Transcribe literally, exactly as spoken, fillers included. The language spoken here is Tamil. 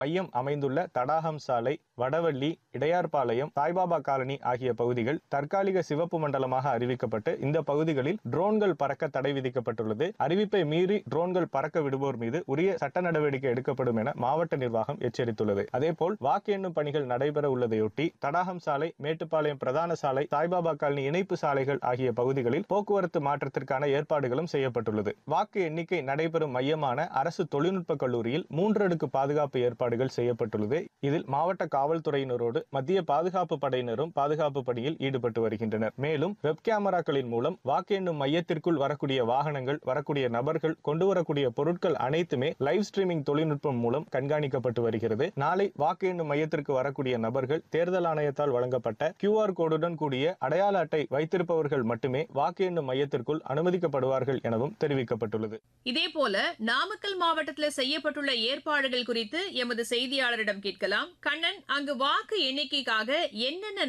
மையம் அமைந்துள்ள தடாகம் சாலை, வடவள்ளி, இடையார்பாளையம், சாய்பாபா காலனி ஆகிய பகுதிகள் தற்காலிக சிவப்பு மண்டலமாக அறிவிக்கப்பட்டு இந்த பகுதிகளில் ட்ரோன்கள் பறக்க தடை விதிக்கப்பட்டுள்ளது. அறிவிப்பை மீறி ட்ரோன்கள் பறக்க விடுவோர் மீது உரிய சட்ட நடவடிக்கை எடுக்கப்படும் என மாவட்ட நிர்வாகம் எச்சரித்துள்ளது. அதேபோல் வாக்கு எண்ணும் பணிகள் நடைபெற உள்ளதையொட்டி தடாகம் சாலை, மேட்டுப்பாளையம் பிரதான சாலை, சாய்பாபா காலனி இணைப்பு சாலைகள் ஆகிய பகுதிகளில் போக்குவரத்து மாற்றத்திற்கான ஏற்பாடுகளும் செய்யப்பட்டுள்ளது. வாக்கு எண்ணிக்கை நடைபெறும் மையமான அரசு தொழில்நுட்ப கல்லூரியில் மூன்றடுக்கு பாதுகாப்பு ஏற்பாடுகள் செய்யப்பட்டுள்ளது. இதில் மாவட்ட காவல்துறையினரோடு மத்திய பாதுகாப்பு படையினரும் பாதுகாப்பு பணியில் ஈடுபட்டு வருகின்றனர். மேலும் வெப் கேமராக்களின் மூலம் வாக்கு எண்ணும் மையத்திற்குள் வரக்கூடிய வாகனங்கள், வரக்கூடிய நபர்கள், கொண்டு வரக்கூடிய பொருட்கள் அனைத்துமே லைவ் ஸ்ட்ரீமிங் தொழில்நுட்பம் மூலம் கண்காணிக்கப்பட்டு வருகிறது. நாளை வாக்கு எண்ணும் மையத்திற்கு வரக்கூடிய நபர்கள் தேர்தல் ஆணையத்தால் வழங்கப்பட்ட கியூ ஆர் கோடுடன் கூடிய அடையாள அட்டை வைத்திருப்பவர்கள் மட்டுமே வாக்கு எண்ணும் மையத்திற்குள் அனுமதிக்கப்படுவார்கள் எனவும் தெரிவிக்கப்பட்டுள்ளது. இதேபோல நாமக்கல் மாவட்டத்தில் செய்யப்பட்டுள்ள ஏற்பாடுகள் குறித்து எமது செய்தியாளரிடம் கேட்கலாம். கண்ணன், அங்கு வாக்கு எண்ணிக்கைக்காக என்னென்ன